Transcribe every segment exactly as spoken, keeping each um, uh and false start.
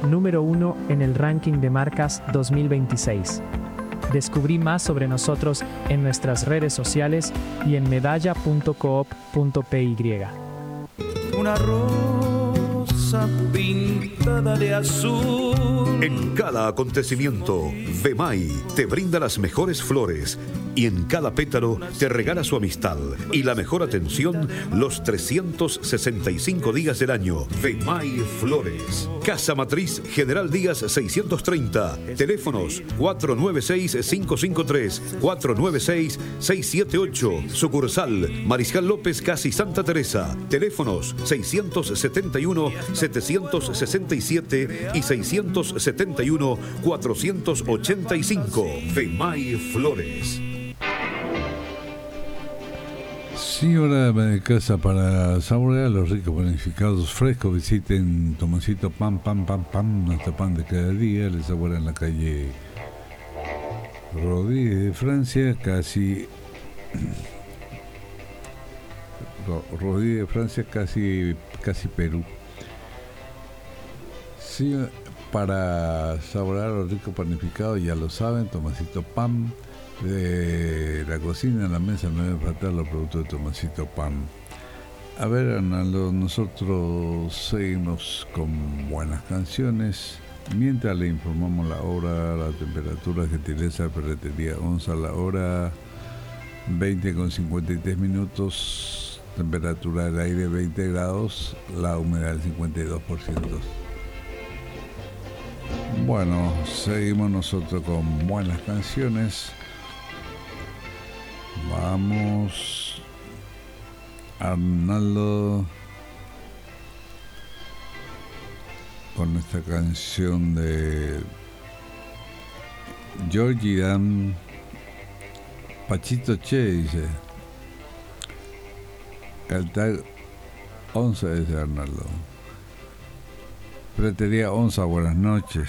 número uno en el ranking de marcas dos mil veintiséis. Descubrí más sobre nosotros en nuestras redes sociales y en medalla punto coop punto py. Una rosa pintada de azul. En cada acontecimiento, Vemay te brinda las mejores flores y en cada pétalo te regala su amistad y la mejor atención los trescientos sesenta y cinco días del año. Vemay Flores. Casa Matriz General Díaz seiscientos treinta. Teléfonos cuatro nueve seis, cinco cinco tres, cuatro nueve seis, seis siete ocho. Sucursal Mariscal López, casi Santa Teresa. Teléfonos seiscientos setenta y uno, setecientos sesenta y siete y seiscientos setenta y uno, cuatrocientos ochenta y cinco. Vemay Flores. Sí, hora de casa para saborear los ricos panificados frescos. Visiten Tomasito Pan, Pan, Pan, Pan, nuestro pan de cada día. Les sabora en la calle Rodríguez de Francia, casi Rodríguez de Francia, casi, casi Perú. Sí, para saborear los ricos panificados, ya lo saben, Tomasito Pan. De la cocina a la mesa no debe faltar los productos de Tomasito Pan. A ver, Arnaldo, nosotros seguimos con buenas canciones. Mientras le informamos la hora, la temperatura, gentileza, ferretería Onza, la hora veinte con cincuenta y tres minutos, temperatura del aire veinte grados, la humedad del cincuenta y dos por ciento. Bueno, seguimos nosotros con buenas canciones. Vamos, Arnaldo, con esta canción de Georgie Dan, Pachito Che, dice. El tag Onza, dice Arnaldo. Ferretería Onza, buenas noches.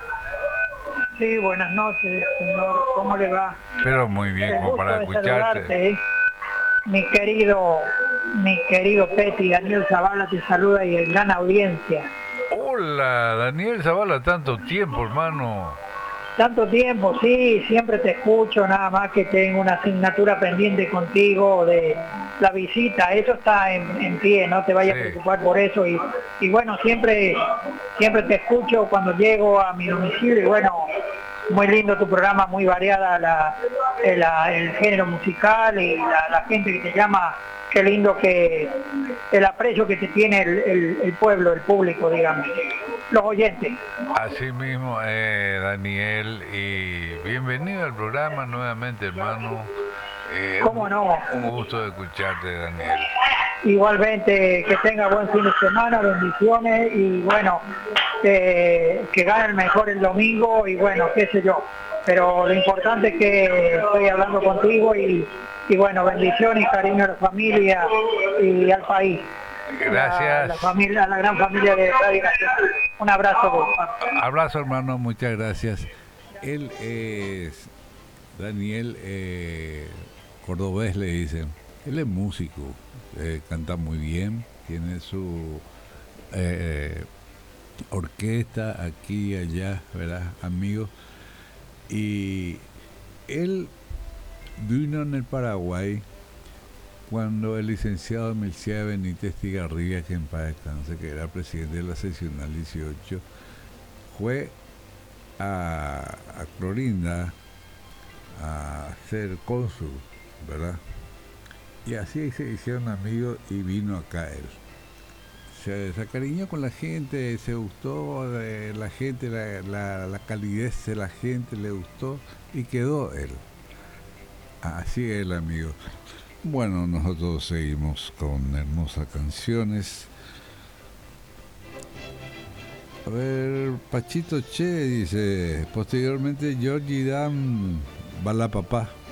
Sí, buenas noches, señor. ¿Cómo le va? Pero muy bien, como para escucharte. ¿eh? Mi querido, mi querido Peti, Daniel Zavala te saluda y el gran audiencia. Hola, Daniel Zavala, tanto tiempo, hermano. Tanto tiempo, sí, siempre te escucho, nada más que tengo una asignatura pendiente contigo de la visita, eso está en, en pie, no te vayas sí. a preocupar por eso y, y bueno, siempre siempre te escucho cuando llego a mi domicilio y bueno, muy lindo tu programa, muy variada la, la, el género musical y la, la gente que te llama, qué lindo que el aprecio que te tiene el, el, el pueblo, el público, digamos, los oyentes. Así mismo, eh, Daniel, y bienvenido al programa nuevamente, hermano. Eh, ¿Cómo no? Un gusto de escucharte, Daniel. Igualmente, que tenga buen fin de semana, bendiciones y bueno, eh, que gane el mejor el domingo y bueno, qué sé yo. Pero lo importante es que estoy hablando contigo y, y bueno, bendiciones y cariño a la familia y al país. Gracias. A la, familia, a la gran familia de Radio Nacional. Un abrazo. Abrazo, hermano, muchas gracias. Él es Daniel eh, Cordobés, le dicen. Él es músico, eh, canta muy bien, tiene su eh, orquesta aquí y allá, ¿verdad, amigos? Y él vino en el Paraguay cuando el licenciado Melciades Benítez Tigarribia, que en paz descanse, que era presidente de la seccional dieciocho, fue a, a Clorinda a ser cónsul, ¿verdad? Y así se hicieron amigos y vino acá él. Se, se acariñó con la gente, se gustó de la gente, la, la, la calidez de la gente le gustó y quedó él. Así es el amigo. Bueno, nosotros seguimos con hermosas canciones. A ver, Pachito Che dice, posteriormente Georgie Dan Bala Papá.